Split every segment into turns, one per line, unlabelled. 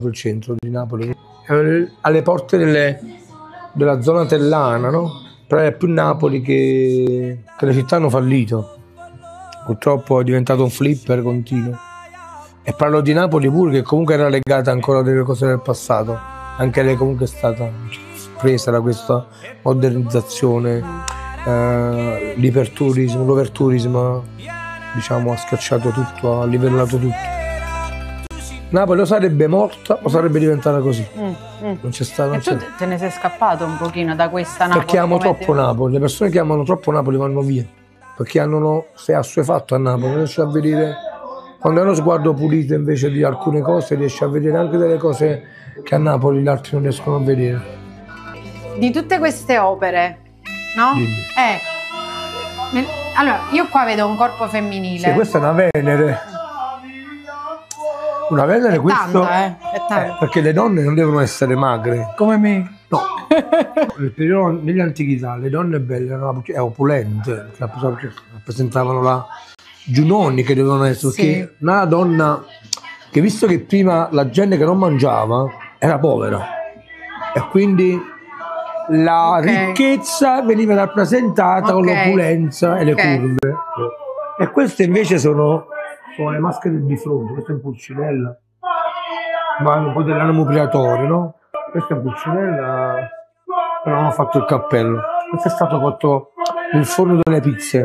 il centro di Napoli, alle porte della zona tellana, no? Però è più Napoli che le città hanno fallito. Purtroppo è diventato un flipper continuo. E parlo di Napoli pure, che comunque era legata ancora a delle cose del passato. Anche lei comunque è stata presa da questa modernizzazione, l'iperturismo, l'overturismo, diciamo, ha schiacciato tutto, ha livellato tutto. Napoli o sarebbe morta o sarebbe diventata così. Non c'è stato.
E tu te ne sei scappato un pochino da questa Napoli?
Perché amo troppo Napoli. Le persone che amano troppo Napoli vanno via. Perché hanno assuefatto a Napoli. Non riesci a vedere. Quando hai uno sguardo pulito invece di alcune cose, riesci a vedere anche delle cose che a Napoli gli altri non riescono a vedere.
Di tutte queste opere, no? Allora, io qua vedo un corpo femminile.
Sì, questa è una Venere. Una Venere, questo
è tanta.
Perché le donne non devono essere magre.
Come me.
No. Nel periodo, nell'antichità le donne belle erano opulente, rappresentavano la Giunoni che dovevano essere,
sì.
Perché una donna che, visto che prima la gente che non mangiava era povera e quindi la ricchezza veniva rappresentata con l'opulenza e le curve. E queste invece sono le maschere di fronte. Questa è in Pulcinella, ma hanno un po' dell'anomupriatore, no? Questa è in Pulcinella, però non ho fatto il cappello. Questo è stato fatto nel forno delle pizze.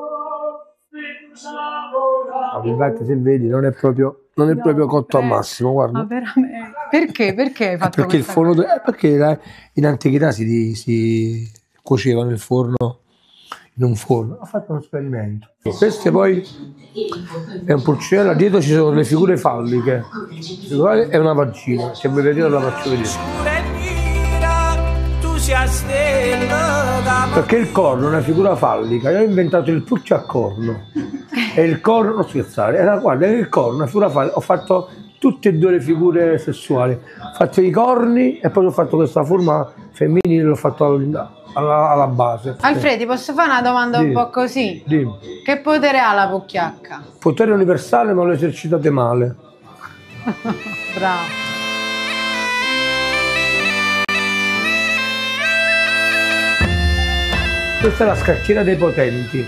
Se vedi non è proprio cotto al massimo, guarda.
Ma veramente? Perché? Perché hai fatto
perché il forno perché in antichità si cuoceva nel forno, in un forno. Ho fatto un esperimento. Queste poi è un Pulcinella, dietro ci sono le figure falliche. È una vagina, se vuoi vedere la faccio vedere. Perché il corno è una figura fallica, io ho inventato il puccio a corno. E il corno, non scherzare, guarda, il corno, una figura fallica. Ho fatto tutte e due le figure sessuali. Ho fatto i corni e poi ho fatto questa forma femminile, l'ho fatto alla base.
Alfredi, posso fare una domanda un po' così?
Dimmi.
Che potere ha la pucchiacca?
Potere universale, ma lo esercitate male.
Bravo.
Questa è la scacchiera dei potenti.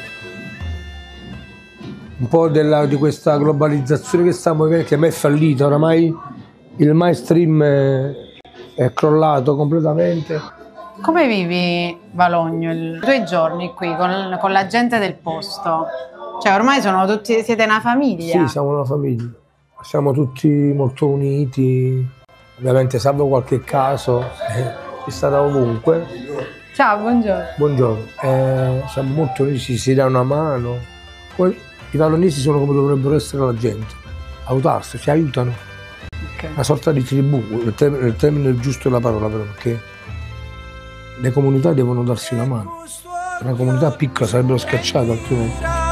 Un po' di questa globalizzazione che stiamo vivendo, che a me è fallita, oramai il mainstream è crollato completamente.
Come vivi, Valogno, i tuoi giorni qui con la gente del posto? Cioè ormai sono tutti, siete una famiglia?
Sì, siamo una famiglia, siamo tutti molto uniti, ovviamente salvo qualche caso, è stata ovunque.
Ciao, buongiorno.
Buongiorno, siamo molto uniti, si dà una mano. Poi i valonesi sono come dovrebbero essere la gente, aiutarsi, si aiutano. Una sorta di tribù, il termine giusto è la parola però, perché le comunità devono darsi una mano. Una comunità piccola sarebbero schiacciate altrimenti.